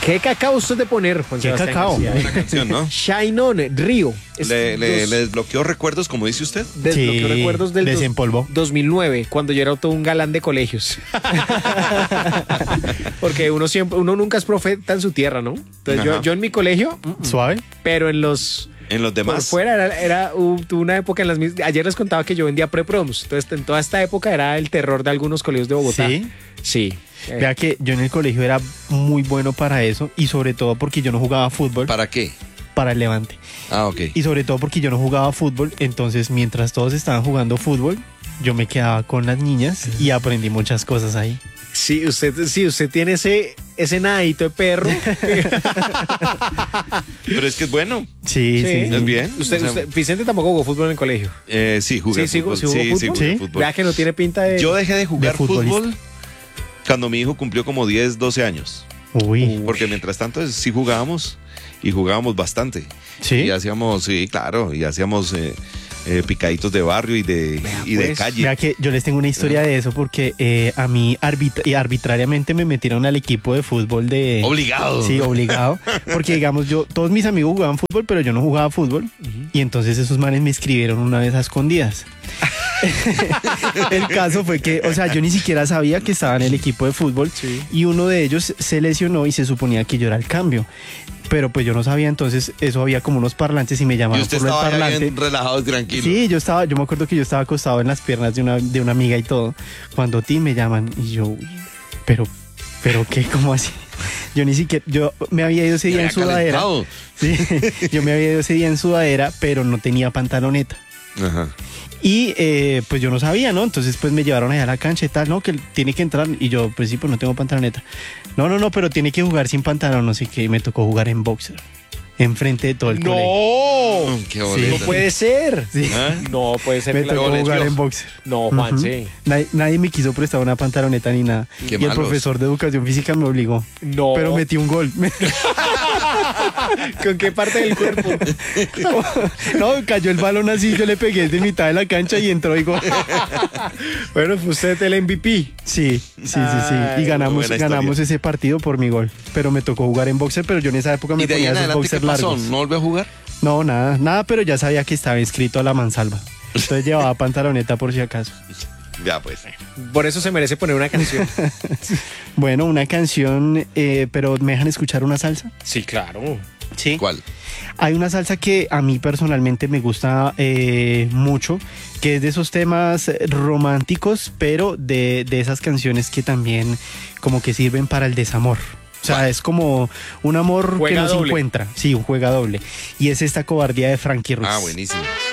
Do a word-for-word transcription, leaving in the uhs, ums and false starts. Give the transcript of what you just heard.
¿Qué cacao usted de poner, Juan ¿Qué Sebastián cacao? García? Buena canción, ¿no? Shine On, Río. Es Le, le- dos- le desbloqueó recuerdos, como dice usted. Desbloqueó Sí, recuerdos del dos- desempolvó. dos mil nueve, cuando yo era todo un galán de colegios. Porque uno siempre, uno nunca es profeta en su tierra, ¿no? Entonces yo, Ajá. yo en mi colegio, mm, mm, Suave. pero en los En los por demás. fuera era, era uh, tuve una época en las mis- ayer les contaba que yo vendía preproms. Entonces en toda esta época era el terror de algunos colegios de Bogotá. Sí. Sí. Eh, Vea que yo en el colegio era muy bueno para eso y sobre todo porque yo no jugaba fútbol ¿Para qué? para el Levante. Ah, ok. Y sobre todo porque yo no jugaba fútbol, entonces mientras todos estaban jugando fútbol, yo me quedaba con las niñas y aprendí muchas cosas ahí. Sí, usted, sí, usted tiene ese, ese nadito de perro. Pero es que es bueno. Sí, sí, Sí. sí. Es bien. Usted, O sea, usted- Vicente tampoco jugó fútbol en el colegio. eh, sí, jugué Sí, sí, fútbol. sí jugó sí, sí, fútbol. jugué Sí. fútbol. Vea que no tiene pinta de... Yo dejé de jugar de futbolista. fútbol cuando mi hijo cumplió como diez, doce años. Uy, Porque mientras tanto sí jugábamos y jugábamos bastante. sí. Y hacíamos, sí, claro, y hacíamos eh, eh, picaditos de barrio y de, y de pues. calle. Vea que yo les tengo una historia de eso porque eh, a mí arbitra- y arbitrariamente me metieron al equipo de fútbol de... Obligado. Sí, obligado. Porque digamos, yo, todos mis amigos jugaban fútbol, pero yo no jugaba fútbol. Y entonces esos manes me escribieron una vez a escondidas. El caso fue que, o sea, yo ni siquiera sabía que estaba en el equipo de fútbol. Sí. Y uno de ellos se lesionó y se suponía que yo era el cambio. Pero pues yo no sabía, entonces eso había como unos parlantes y me Y llamaron usted por el estaba ya parlante. bien relajado y tranquilo. Sí, yo estaba, yo me acuerdo que yo estaba acostado en las piernas de una, de una amiga y todo. Cuando ti me llaman y yo, uy, pero, pero qué, ¿cómo así? Yo ni siquiera, yo me había ido ese Ya día en había sudadera. calentado. Sí, yo me había ido ese día en sudadera, pero no tenía pantaloneta. Ajá. Y eh, pues yo no sabía, ¿no? Entonces pues me llevaron allá a la cancha y tal, ¿no? Que tiene que entrar. Y yo, pues sí, pues no tengo pantaloneta. No, no, no, pero tiene que jugar sin pantalón, no sé qué. Y me tocó jugar en boxer. Enfrente de todo el colegio. ¡No! Mm, qué No boleta. puede ser. Sí. ¿Ah? No puede ser. Me que la- tocó les jugar dio. en boxer. No, Juan, Ujú. sí. Nadie, nadie me quiso prestar una pantaloneta ni nada. Qué y el malos. profesor de educación física me obligó. No. Pero metí un gol. ¿Con qué parte del cuerpo? No, cayó el balón así, yo le pegué de mitad de la cancha y entró y gol. Bueno, fue usted el M V P. Sí, sí, sí, sí. Ay, Y ganamos, buena ganamos historia. ese partido por mi gol. Pero me tocó jugar en boxer, pero yo en esa época me ¿Y de ahí ponía en esos adelante qué boxers pasó? largos. ¿No volvió a jugar? No, nada, nada, pero ya sabía que estaba inscrito a la mansalva. Entonces llevaba pantaloneta por si acaso. Ya, pues. Por eso se merece poner una canción. Bueno, una canción, eh, pero ¿me dejan escuchar una salsa? Sí, claro. Sí. ¿Cuál? Hay una salsa que a mí personalmente me gusta eh, mucho, que es de esos temas románticos, pero de, de esas canciones que también como que sirven para el desamor. O sea, es como un amor Juega que no se doble. encuentra. Sí, un juega doble. Y es esta cobardía de Frankie Ruiz. Ah, buenísimo.